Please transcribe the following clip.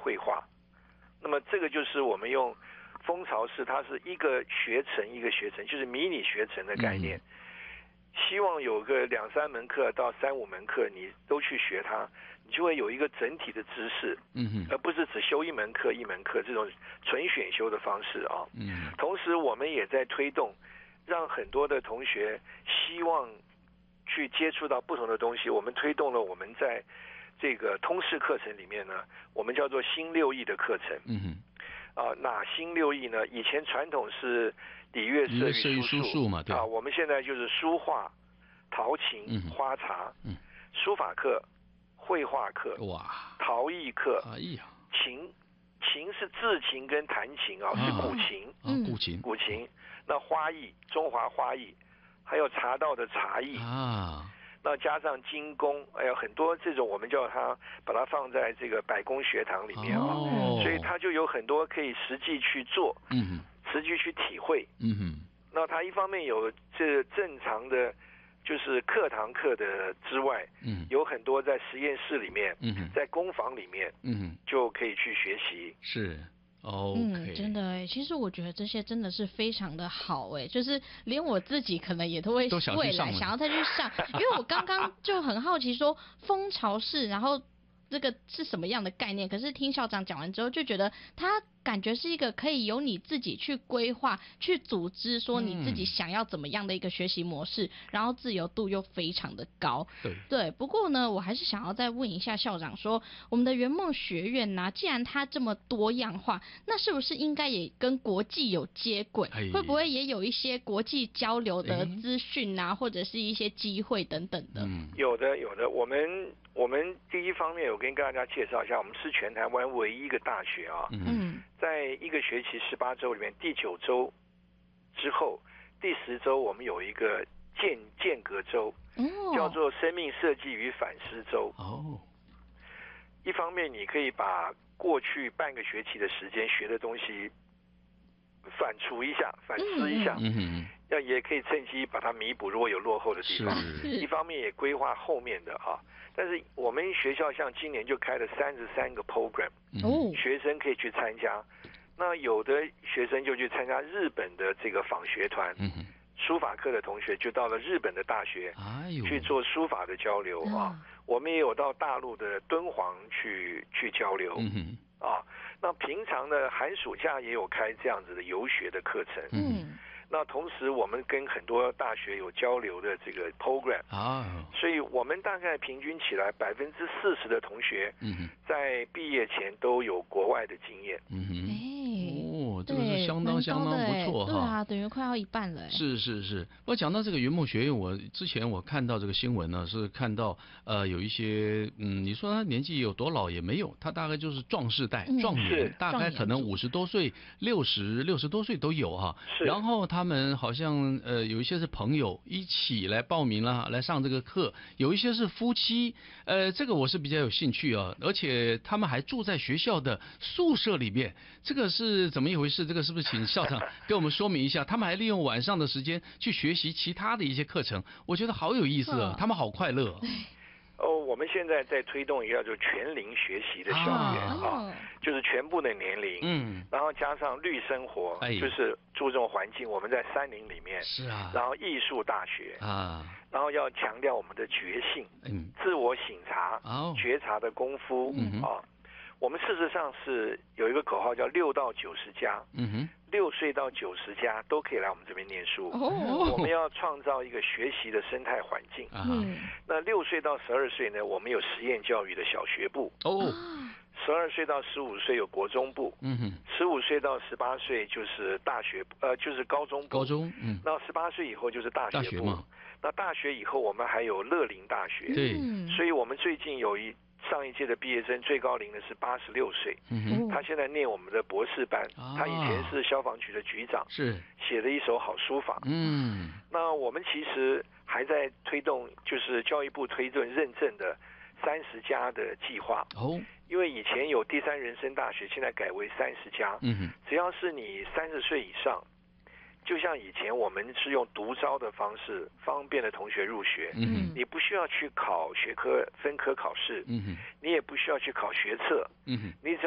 绘画。那么这个就是我们用蜂巢式，它是一个学程一个学程，就是迷你学程的概念。希望有个2-3门课到3-5门课你都去学它，你就会有一个整体的知识，而不是只修一门课这种纯选修的方式啊。同时我们也在推动，让很多的同学希望去接触到不同的东西。我们推动了我们在这个通识课程里面呢，我们叫做新6艺的课程。哪新6艺呢？以前传统是礼乐射御书数嘛，对啊，我们现在就是书画、陶琴、花茶、书法课、绘画课、陶艺课。琴是制琴跟弹琴啊，是古琴。那花艺，中华花艺，还有茶道的茶艺啊。那加上精工，很多这种我们叫它把它放在这个百工学堂里面啊，所以它就有很多可以实际去做，实际去体会。那它一方面有这正常的就是课堂课的之外，有很多在实验室里面，在工坊里面，就可以去学习。 是。 真的其实我觉得这些真的是非常的好就是连我自己可能也都会未来想要再去上，因为我刚刚就很好奇说蜂巢式，然后这个是什么样的概念？可是听校长讲完之后，就觉得他感觉是一个可以由你自己去规划、去组织，说你自己想要怎么样的一个学习模式，然后自由度又非常的高。对。不过呢，我还是想要再问一下校长说，我们的圆梦学院呢，既然它这么多样化，那是不是应该也跟国际有接轨？会不会也有一些国际交流的资讯啊，或者是一些机会等等的？ 有的。我们第一方面，我跟大家介绍一下，我们是全台湾唯一一个大学啊。在一个学期18周里面，第9周之后，第10周我们有一个间隔周，叫做生命设计与反思周。一方面你可以把过去半个学期的时间学的东西反刍一下，反思一下，也可以趁机把它弥补，如果有落后的地方。一方面也规划后面的啊。但是我们学校像今年就开了33个 program，学生可以去参加。那有的学生就去参加日本的这个访学团，书法课的同学就到了日本的大学去做书法的交流啊。我们也有到大陆的敦煌去交流啊。那平常的寒暑假也有开这样子的游学的课程。那同时我们跟很多大学有交流的这个 program 所以我们大概平均起来40%的同学在毕业前都有国外的经验。 这个是相当不错对啊，等于快要一半了。 是。我讲到这个圆梦学院，之前我看到这个新闻呢，是看到有一些你说他年纪有多老也没有，他大概就是壮世代、壮年，大概可能50多岁、60多岁都有哈。然后他们好像有一些是朋友一起来报名了，来上这个课，有一些是夫妻，这个我是比较有兴趣啊，而且他们还住在学校的宿舍里面，这个是怎么一回事？这个是不是请校长给我们说明一下？他们还利用晚上的时间去学习其他的一些课程，我觉得好有意思啊，他们好快乐。 我们现在在推动一个叫做全龄学习的校园就是全部的年龄，然后加上绿生活，就是注重环境，我们在山林里面，然后艺术大学然后要强调我们的觉性，自我省察，觉察的功夫我们事实上是有一个口号叫6到90加，6岁到90加都可以来我们这边念书。我们要创造一个学习的生态环境。那6岁到12岁呢，我们有实验教育的小学部。12岁到15岁有国中部，15岁到18岁就是大学，就是高中部。那18岁以后就是大学部。那大学以后我们还有乐龄大学。所以我们最近有上一届的毕业生最高龄的是86岁，他现在念我们的博士班，他以前是消防局的局长，写了一手好书法。那我们其实还在推动，就是教育部推动认证的30加的计划。因为以前有第三人生大学，现在改为30加。只要是你30岁以上，就像以前我们是用独招的方式方便的同学入学，你不需要去考学科分科考试，你也不需要去考学测，你只要